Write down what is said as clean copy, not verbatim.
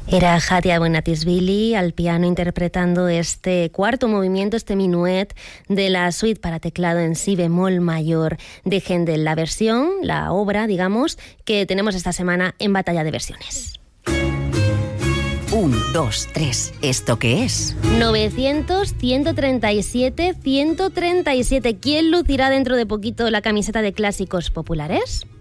Era Hatia Abou-El-Natisvili al piano interpretando este cuarto movimiento, este minuet de la suite para teclado en si bemol mayor de Händel, la versión, la obra, digamos, que tenemos esta semana en Batalla de Versiones. 1, 2, 3, ¿esto qué es? 900, 137, 137. ¿Quién lucirá dentro de poquito la camiseta de Clásicos Populares?